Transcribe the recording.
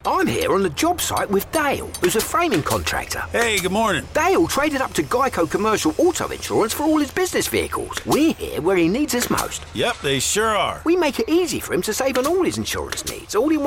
I'm here on the job site with Dale, who's a framing contractor. Hey, good morning. Dale traded up to Geico Commercial Auto Insurance for all his business vehicles. We're here where he needs us most. Yep, they sure are. We make it easy for him to save on all his insurance needs, all in